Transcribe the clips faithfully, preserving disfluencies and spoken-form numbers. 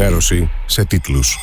ενημέρωση σε τίτλους.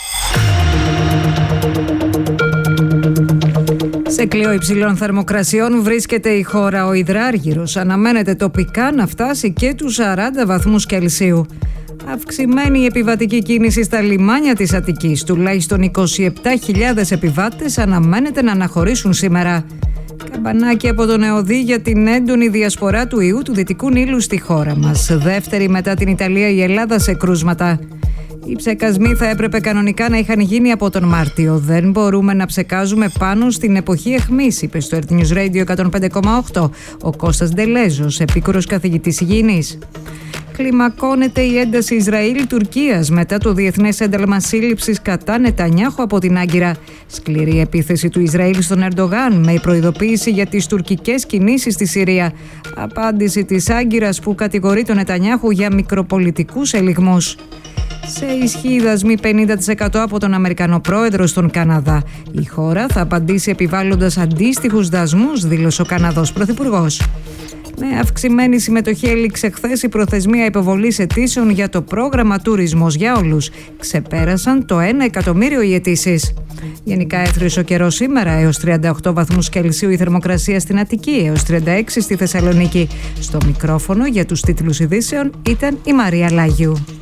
Σε κλειό υψηλών θερμοκρασιών βρίσκεται η χώρα. Ο υδράργυρος αναμένεται τοπικά να φτάσει και τους σαράντα βαθμούς Κελσίου. Αυξημένη η επιβατική κίνηση στα λιμάνια της Αττικής. Τουλάχιστον είκοσι επτά χιλιάδες επιβάτες αναμένεται να αναχωρήσουν σήμερα. Καμπανάκι από τον ΕΟΔΗ για την έντονη διασπορά του ιού του Δυτικού Νείλου στη χώρα μας. Δεύτερη μετά την Ιταλία η Ελλάδα σε κρούσματα. Οι ψεκασμοί θα έπρεπε κανονικά να είχαν γίνει από τον Μάρτιο. Δεν μπορούμε να ψεκάζουμε πάνω στην εποχή αιχμής, είπε στο Earth News Radio εκατόν πέντε κόμμα οκτώ ο Κώστας Ντελέζος, επίκουρος καθηγητής υγιεινής. Κλιμακώνεται η ένταση Ισραήλ-Τουρκίας μετά το διεθνές ένταλμα σύλληψης κατά Νετανιάχου από την Άγκυρα. Σκληρή επίθεση του Ισραήλ στον Ερντογάν με προειδοποίηση για τις τουρκικές κινήσεις στη Συρία. Απάντηση της Άγκυρας που κατηγορεί τον Νετανιάχου για μικροπολιτικούς ελιγμούς. Σε ισχύ δασμοί πενήντα τοις εκατό από τον Αμερικανό πρόεδρο στον Καναδά. Η χώρα θα απαντήσει επιβάλλοντας αντίστοιχους δασμούς, δήλωσε ο Καναδός πρωθυπουργός. Με αυξημένη συμμετοχή έληξε χθες η προθεσμία υποβολής αιτήσεων για το πρόγραμμα Τουρισμός για όλους. Ξεπέρασαν το ένα εκατομμύριο οι αιτήσεις. Γενικά έθρησε ο καιρός σήμερα, έως τριάντα οκτώ βαθμούς Κελσίου η θερμοκρασία στην Αττική, έως τριάντα έξι στη Θεσσαλονίκη. Στο μικρόφωνο για τους τίτλους ειδήσεων ήταν η Μαρία Λάγιου.